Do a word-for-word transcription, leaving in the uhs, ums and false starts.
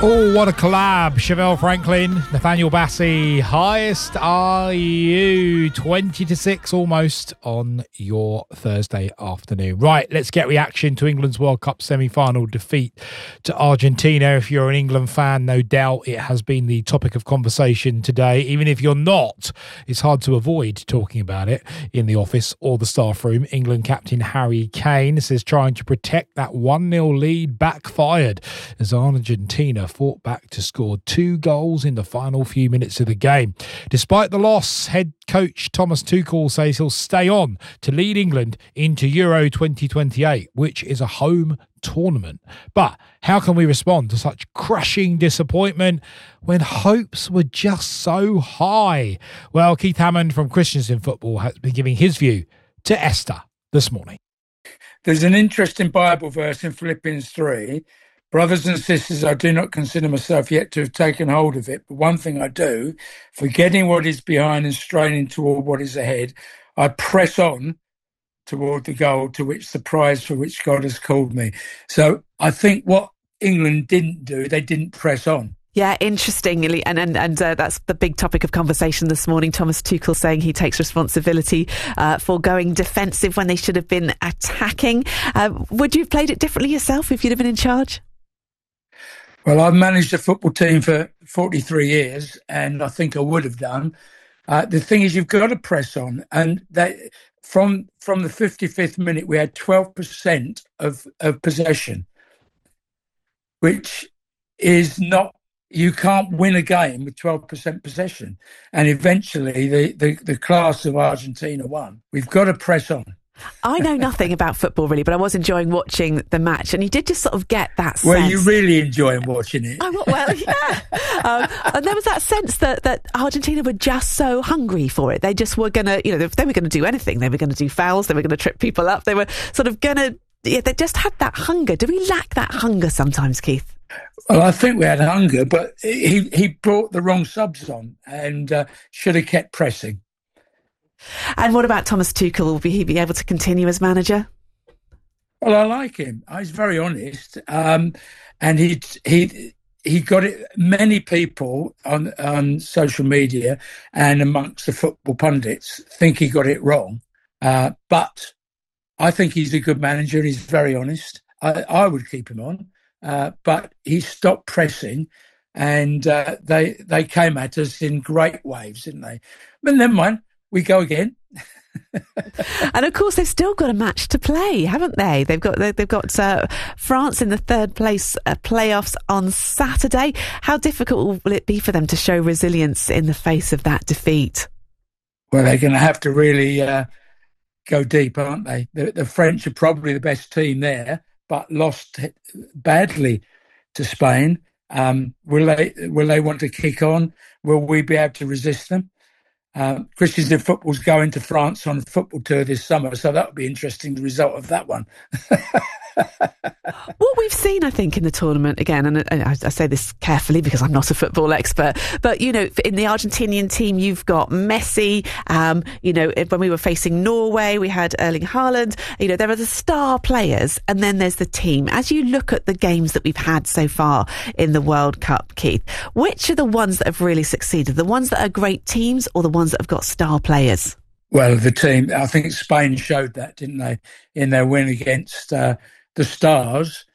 Oh, what a collab. Chevelle Franklin, Nathaniel Bassey. Highest are you? twenty to six almost on your Thursday afternoon. Right, let's get reaction to England's World Cup semi-final defeat to Argentina. If you're an England fan, no doubt it has been the topic of conversation today. Even if you're not, it's hard to avoid talking about it in the office or the staff room. England captain Harry Kane says trying to protect that one nil lead backfired as Argentina fought back to score two goals in the final few minutes of the game. Despite the loss, head coach Thomas Tuchel says he'll stay on to lead England into Euro twenty twenty-eight, which is a home tournament. But how can we respond to such crushing disappointment when hopes were just so high? Well, Keith Hammond from Christensen Football has been giving his view to Esther this morning. There's an interesting Bible verse in Philippians three. Brothers and sisters, I do not consider myself yet to have taken hold of it, but one thing I do, forgetting what is behind and straining toward what is ahead, I press on toward the goal to which the prize for which God has called me. So I think what England didn't do, they didn't press on. Yeah, interestingly, and and, and uh, that's the big topic of conversation this morning. Thomas Tuchel saying he takes responsibility uh, for going defensive when they should have been attacking. Uh, would you have played it differently yourself if you'd have been in charge? Well, I've managed a football team for forty-three years, and I think I would have done. Uh, the thing is, you've got to press on, and that from from the fifty-fifth minute, we had twelve percent of, of possession, which is not. You can't win a game with twelve percent possession, and eventually, the, the, the class of Argentina won. We've got to press on. I know nothing about football really, but I was enjoying watching the match, and you did just sort of get that sense. Well, you really enjoying watching it. Oh, well, yeah. um, and there was that sense that, that Argentina were just so hungry for it. They just were going to, you know, they were going to do anything. They were going to do fouls. They were going to trip people up. They were sort of going to, yeah, they just had that hunger. Do we lack that hunger sometimes, Keith? Well, I think we had hunger, but he, he brought the wrong subs on and uh, should have kept pressing. And what about Thomas Tuchel? Will he be able to continue as manager? Well, I like him. He's very honest, um, and he he he got it. Many people on on social media and amongst the football pundits think he got it wrong, uh, but I think he's a good manager. He's very honest. I, I would keep him on, uh, but he stopped pressing, and uh, they they came at us in great waves, didn't they? But never mind. We go again. And of course, they've still got a match to play, haven't they? They've got they've got uh, France in the third place uh, playoffs on Saturday. How difficult will it be for them to show resilience in the face of that defeat? Well, they're going to have to really uh, go deep, aren't they? The, the French are probably the best team there, but lost badly to Spain. Um, will they will they want to kick on? Will we be able to resist them? Um, Christensen Football's going to France on a football tour this summer, so that would be interesting, the result of that one. What we've seen, I think, in the tournament, again, and I, I say this carefully because I'm not a football expert, but, you know, in the Argentinian team, you've got Messi. Um, you know, when we were facing Norway, we had Erling Haaland. You know, there are the star players, and then there's the team. As you look at the games that we've had so far in the World Cup, Keith, which are the ones that have really succeeded? The ones that are great teams or the ones that have got star players? Well, the team, I think Spain showed that, didn't they, in their win against uh, the Stars.